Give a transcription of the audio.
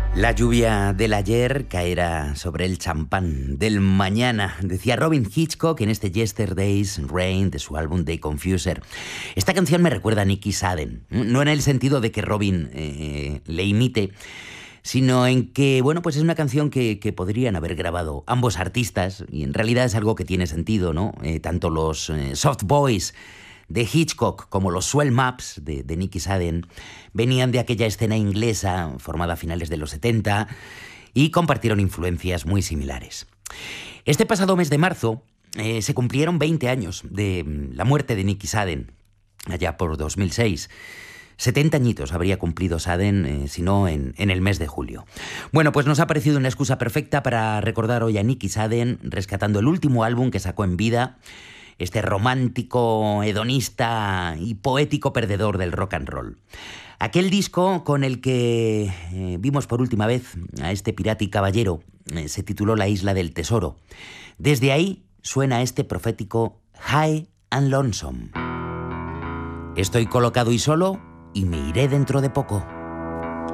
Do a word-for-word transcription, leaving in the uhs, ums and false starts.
La lluvia del ayer caerá sobre el champán del mañana, decía Robin Hitchcock en este Yesterday's Rain de su álbum The Confuser. Esta canción me recuerda a Nicky Sadden, no en el sentido de que Robin eh, le imite, sino en que, bueno, pues es una canción que, que podrían haber grabado ambos artistas, y en realidad es algo que tiene sentido, ¿no? Eh, tanto los eh, Soft Boys de Hitchcock como los Swell Maps de, de Nicky Sadden venían de aquella escena inglesa formada a finales de los setenta y compartieron influencias muy similares. Este pasado mes de marzo eh, se cumplieron veinte años de la muerte de Nicky Sadden, allá por dos mil seis. setenta añitos habría cumplido Sadden, eh, si no en, en el mes de julio. Bueno, pues nos ha parecido una excusa perfecta para recordar hoy a Nicky Sadden, rescatando el último álbum que sacó en vida, este romántico, hedonista y poético perdedor del rock and roll. Aquel disco con el que eh, vimos por última vez a este pirata y caballero eh, se tituló La Isla del Tesoro. Desde ahí suena este profético High and Lonesome. Estoy colocado y solo y me iré dentro de poco.